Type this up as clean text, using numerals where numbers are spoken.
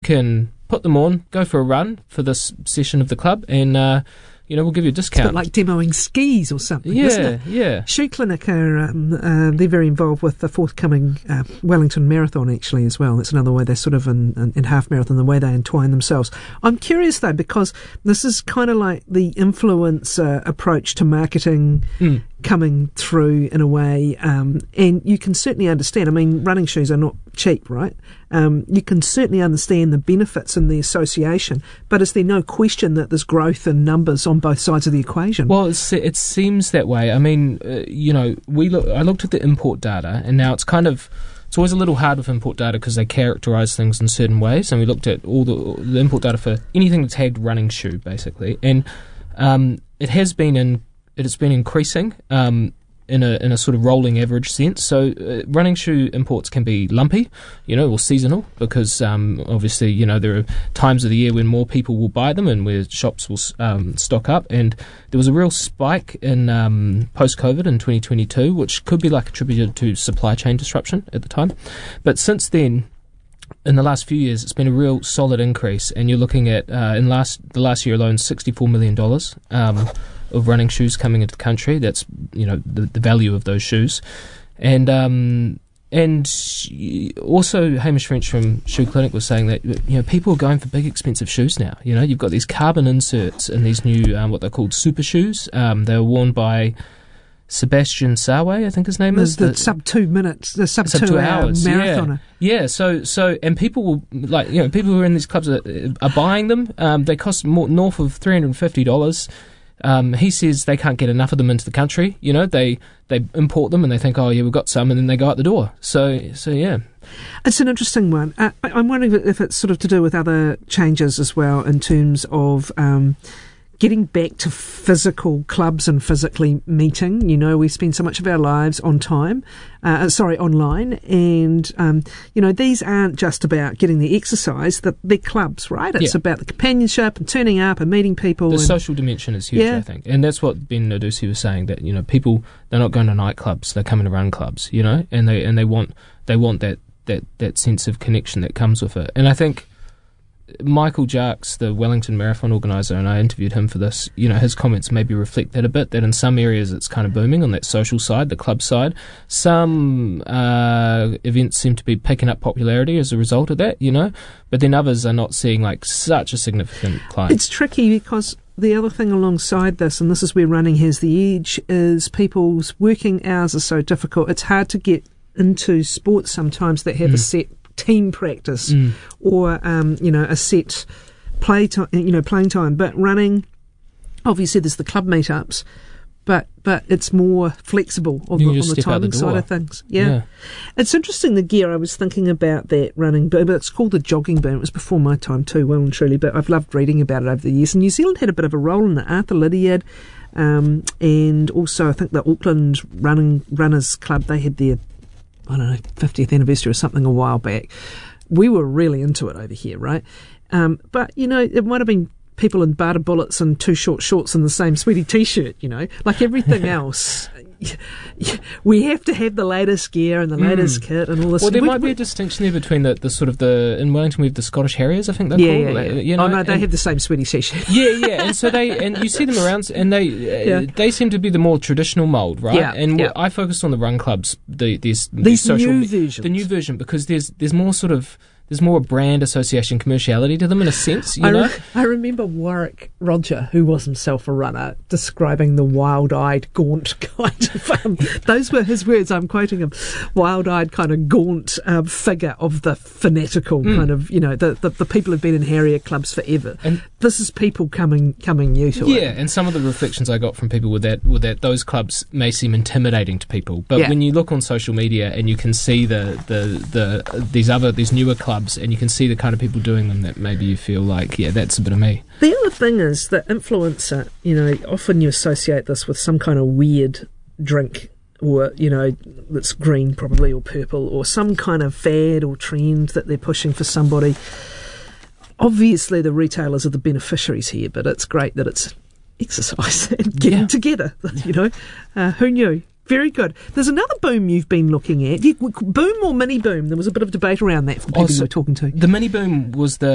can put them on, go for a run for this session of the club, and we'll give you a discount. It's a bit like demoing skis or something, isn't it? Yeah. Shoe Clinic they're very involved with the forthcoming Wellington Marathon, actually, as well. That's another way they're sort of in half marathon, the way they entwine themselves. I'm curious, though, because this is kind of like the influencer approach to marketing coming through in a way, and you can certainly understand. I mean, running shoes are not cheap, right? You can certainly understand the benefits and the association, but is there no question that there's growth in numbers on both sides of the equation? Well, it seems that way. I mean, I looked at the import data, and now it's always a little hard with import data because they characterise things in certain ways, and we looked at all the import data for anything that's tagged running shoe, basically, and it's been increasing in a sort of rolling average sense. So running shoe imports can be lumpy, or seasonal, because obviously, there are times of the year when more people will buy them and where shops will stock up. And there was a real spike in post-COVID in 2022, which could be attributed to supply chain disruption at the time. But since then, in the last few years, it's been a real solid increase, and you're looking at in the last year alone, $64 million of running shoes coming into the country. That's the value of those shoes, and also Hamish French from Shoe Clinic was saying that people are going for big expensive shoes now. You've got these carbon inserts in these new what they're called super shoes. They were worn by Sebastian Sawe, I think his name is. The sub 2 minutes, the sub 2 hours marathoner. Yeah. So, and people will people who are in these clubs are buying them. They cost north of $350. He says they can't get enough of them into the country. They import them and they think, oh yeah, we've got some, and then they go out the door. So yeah. It's an interesting one. I'm wondering if it's sort of to do with other changes as well in terms of getting back to physical clubs and physically meeting. We spend so much of our lives online, and these aren't just about getting the exercise. They're clubs, right? It's about the companionship and turning up and meeting people. The social dimension is huge, I think, and that's what Ben Nadusi was saying, that people, they're not going to nightclubs, they're coming to run clubs, and they want that sense of connection that comes with it. And I think Michael Jarks, the Wellington Marathon organiser, and I interviewed him for this, his comments maybe reflect that a bit, that in some areas it's kind of booming on that social side, the club side. Some events seem to be picking up popularity as a result of that, but then others are not seeing such a significant climb. It's tricky because the other thing alongside this, and this is where running has the edge, is people's working hours are so difficult. It's hard to get into sports sometimes that have a set team practice or a set playing time. But running, obviously, there's the club meetups, but it's more flexible on the timing side of things. Yeah, it's interesting, the gear. I was thinking about that running boom, but it's called the jogging boom. It was before my time too, well and truly. But I've loved reading about it over the years. And New Zealand had a bit of a role in it. Arthur Lydiard, and also I think the Auckland Runners Club, they had their 50th anniversary or something a while back. We were really into it over here, right? But, it might have been people in Bata Bullets and too short shorts and the same sweaty T-shirt, like everything else. We have to have the latest gear and the latest kit and all this. Well, there might be a distinction there between the sort of in Wellington we have the Scottish Harriers, I think they're called. Yeah. Oh no, they have the same sweaty T-shirt. Yeah, and so and you see them around, and they seem to be the more traditional mould, right? Yeah, and I focused on the run clubs, these social new versions, the new version, because there's more sort of. There's more brand association commerciality to them in a sense, I remember Warwick Roger, who was himself a runner, describing the wild-eyed, gaunt kind of... those were his words, I'm quoting him. Wild-eyed kind of gaunt figure of the fanatical kind of, the people who've been in Harrier clubs forever. And this is people coming new to it. Yeah, and some of the reflections I got from people were that those clubs may seem intimidating to people. But when you look on social media and you can see these newer clubs, and you can see the kind of people doing them, that maybe you feel like, that's a bit of me. The other thing is that influencer, often you associate this with some kind of weird drink, or, that's green probably, or purple, or some kind of fad or trend that they're pushing for somebody. Obviously the retailers are the beneficiaries here, but it's great that it's exercise and getting together, who knew? Very good. There's another boom you've been looking at. Boom or mini boom? There was a bit of debate around that from people you were talking to. The mini boom was the